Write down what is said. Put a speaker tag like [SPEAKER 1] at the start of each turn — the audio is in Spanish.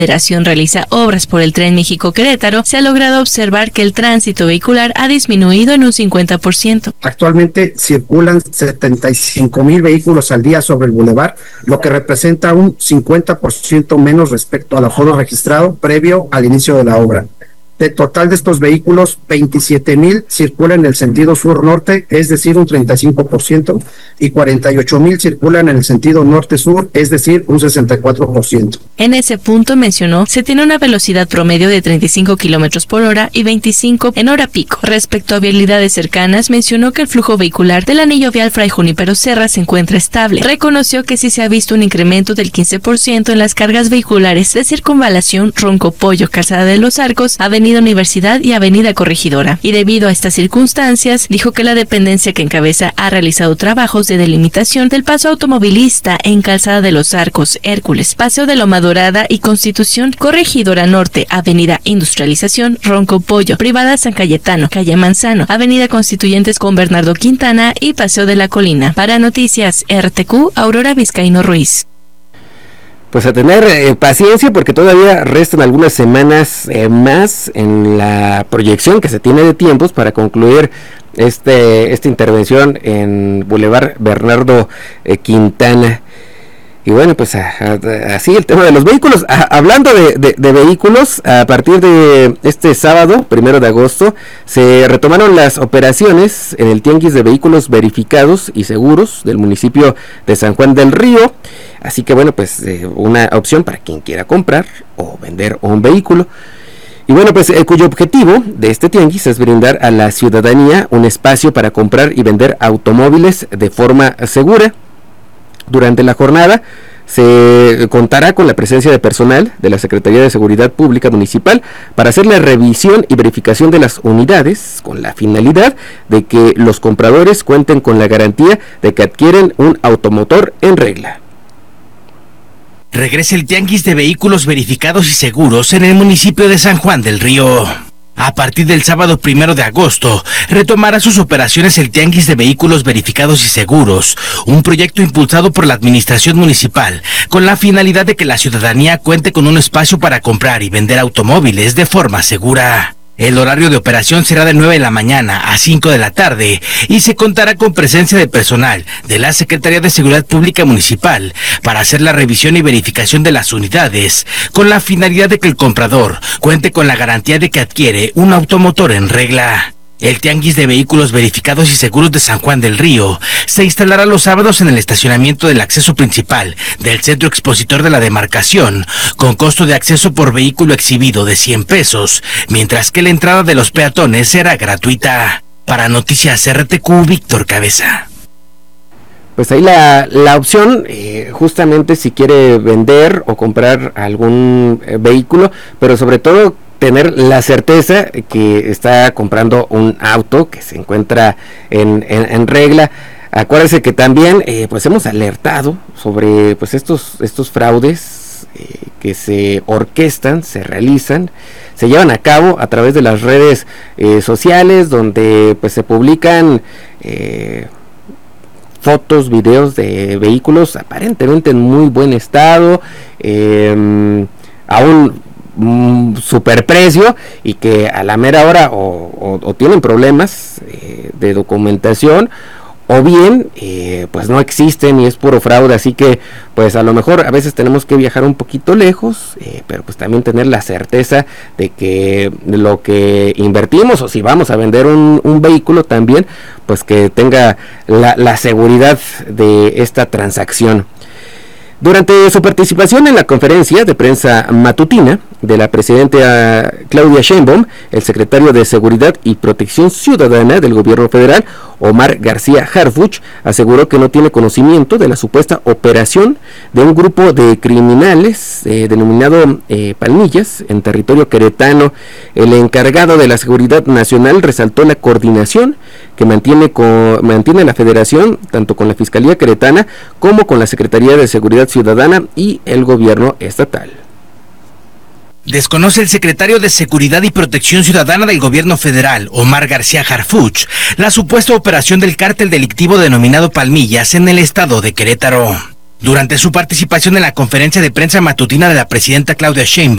[SPEAKER 1] Federación realiza obras por el Tren México-Querétaro, se ha logrado observar que el tránsito vehicular ha disminuido en un 50%.
[SPEAKER 2] Actualmente circulan 75,000 vehículos al día sobre el bulevar, lo que representa un 50% menos respecto al aforo registrado previo al inicio de la obra. De total de estos vehículos, 27,000 circulan en el sentido sur-norte, es decir, un 35%, y 48,000 circulan en el sentido norte-sur, es decir, un 64%.
[SPEAKER 1] En ese punto mencionó, se tiene una velocidad promedio de 35 kilómetros por hora y 25 en hora pico. Respecto a vialidades cercanas, mencionó que el flujo vehicular del anillo vial Fray Junípero Serra se encuentra estable. Reconoció que sí se ha visto un incremento del 15% en las cargas vehiculares de circunvalación Ronco-Pollo, Calzada de los Arcos, Avenida Universidad y Avenida Corregidora. Y debido a estas circunstancias, dijo que la dependencia que encabeza ha realizado trabajos de delimitación del paso automovilista en Calzada de los Arcos, Hércules, Paseo de Loma Dorada y Constitución, Corregidora Norte, Avenida Industrialización, Ronco Pollo, Privada San Cayetano, Calle Manzano, Avenida Constituyentes con Bernardo Quintana y Paseo de la Colina. Para Noticias RTQ, Aurora Vizcaíno Ruiz.
[SPEAKER 3] Pues a tener paciencia porque todavía restan algunas semanas más en la proyección que se tiene de tiempos para concluir esta intervención en Boulevard Bernardo Quintana. Y bueno, pues así el tema de los vehículos. Hablando de vehículos, a partir de este sábado, 1 de agosto, se retomaron las operaciones en el Tianguis de Vehículos Verificados y Seguros del municipio de San Juan del Río. Así que bueno, pues una opción para quien quiera comprar o vender un vehículo. Y bueno, pues cuyo objetivo de este tianguis es brindar a la ciudadanía un espacio para comprar y vender automóviles de forma segura. Durante la jornada se contará con la presencia de personal de la Secretaría de Seguridad Pública Municipal para hacer la revisión y verificación de las unidades con la finalidad de que los compradores cuenten con la garantía de que adquieren un automotor en regla.
[SPEAKER 4] Regresa el Tianguis de Vehículos Verificados y Seguros en el municipio de San Juan del Río. A partir del sábado 1 de agosto, retomará sus operaciones el Tianguis de Vehículos Verificados y Seguros, un proyecto impulsado por la administración municipal, con la finalidad de que la ciudadanía cuente con un espacio para comprar y vender automóviles de forma segura. El horario de operación será de 9 de la mañana a 5 de la tarde y se contará con presencia de personal de la Secretaría de Seguridad Pública Municipal para hacer la revisión y verificación de las unidades, con la finalidad de que el comprador cuente con la garantía de que adquiere un automotor en regla. El Tianguis de Vehículos Verificados y Seguros de San Juan del Río se instalará los sábados en el estacionamiento del acceso principal del Centro Expositor de la Demarcación, con costo de acceso por vehículo exhibido de 100 pesos, mientras que la entrada de los peatones será gratuita. Para Noticias RTQ, Víctor Cabeza.
[SPEAKER 3] Pues ahí la opción, justamente si quiere vender o comprar algún vehículo, pero sobre todo tener la certeza que está comprando un auto que se encuentra en regla. Acuérdense que también pues hemos alertado sobre pues estos fraudes que se orquestan, se realizan, se llevan a cabo a través de las redes sociales, donde pues se publican fotos, videos de vehículos aparentemente en muy buen estado, a un superprecio, y que a la mera hora o tienen problemas de documentación, o bien pues no existen y es puro fraude. Así que pues a lo mejor a veces tenemos que viajar un poquito lejos, pero pues también tener la certeza de que lo que invertimos, o si vamos a vender un vehículo, también pues que tenga la seguridad de esta transacción. Durante su participación en la conferencia de prensa matutina de la presidenta Claudia Sheinbaum, el secretario de Seguridad y Protección Ciudadana del Gobierno Federal, Omar García Harfuch, aseguró que no tiene conocimiento de la supuesta operación de un grupo de criminales denominado Palmillas en territorio queretano. El encargado de la Seguridad Nacional resaltó la coordinación que mantiene la Federación, tanto con la Fiscalía Queretana como con la Secretaría de Seguridad Ciudadana y el Gobierno Estatal.
[SPEAKER 4] Desconoce el secretario de Seguridad y Protección Ciudadana del Gobierno Federal, Omar García Harfuch, la supuesta operación del cártel delictivo denominado Palmillas en el estado de Querétaro. Durante su participación en la conferencia de prensa matutina de la presidenta Claudia Sheinbaum,